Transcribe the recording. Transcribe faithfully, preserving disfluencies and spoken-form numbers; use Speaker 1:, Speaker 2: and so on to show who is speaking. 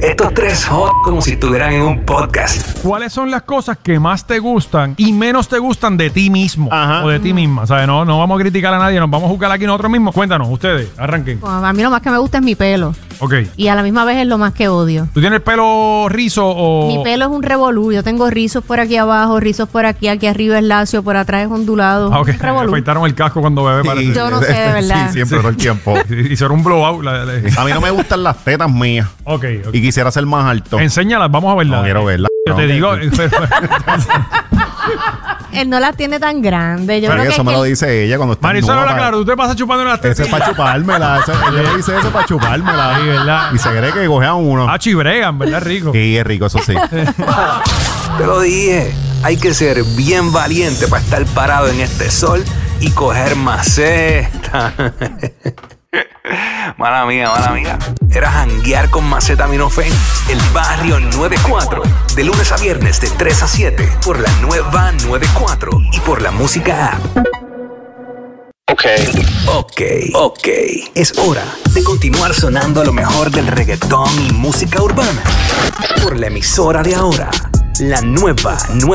Speaker 1: Estos tres hot como si estuvieran en un podcast.
Speaker 2: ¿Cuáles son las cosas que más te gustan y menos te gustan de ti mismo?
Speaker 3: Ajá.
Speaker 2: O de ti misma. ¿Sabes? No, no vamos a criticar a nadie, nos vamos a juzgar aquí nosotros mismos. Cuéntanos, ustedes, arranquen.
Speaker 4: Bueno, a mí lo más que me gusta es mi pelo.
Speaker 2: Ok.
Speaker 4: Y a la misma vez es lo más que odio.
Speaker 2: ¿Tú tienes el pelo rizo o...?
Speaker 4: Mi pelo es un revolú. Yo tengo rizos por aquí abajo, rizos por aquí, aquí arriba es lacio, por atrás es ondulado.
Speaker 2: Ah, ok.
Speaker 4: Un
Speaker 2: Me
Speaker 4: revolú.
Speaker 2: afeitaron el casco cuando bebé, parece.
Speaker 4: Yo no sé, de verdad.
Speaker 3: Sí, siempre, todo el tiempo.
Speaker 2: Hicieron un blowout. La, la-
Speaker 3: A mí no me gustan las tetas mías.
Speaker 2: ok, ok.
Speaker 3: Y quisiera ser más alto.
Speaker 2: Enséñalas, vamos a verlas.
Speaker 3: No quiero verlas.
Speaker 2: Yo te
Speaker 3: No.
Speaker 2: digo...
Speaker 4: Él no las tiene tan grandes. Yo
Speaker 3: Pero
Speaker 4: creo que
Speaker 3: eso
Speaker 4: es
Speaker 3: me
Speaker 4: que
Speaker 3: lo
Speaker 4: él-
Speaker 3: dice ella cuando está
Speaker 2: Marisol,
Speaker 3: nueva.
Speaker 2: habla claro, tú te pasas chupando las tetas.
Speaker 3: Ese es para chupármela. Ese, ella le dice eso para chupármela.
Speaker 2: Sí, ¿verdad?
Speaker 3: Y se cree que coge a uno.
Speaker 2: Ah, chibregan, ¿verdad, rico?
Speaker 3: Sí, es rico, eso sí.
Speaker 1: Te lo dije, hay que ser bien valiente para estar parado en este sol y coger maceta. Mala mía, mala mía. Era janguear con Macetaminofen, el barrio noventa y cuatro. De lunes a viernes de tres a siete por la nueva noventa y cuatro y por la música app. Ok. Ok, ok. Es hora de continuar sonando lo mejor del reggaetón y música urbana. Por la emisora de ahora, la nueva nueva.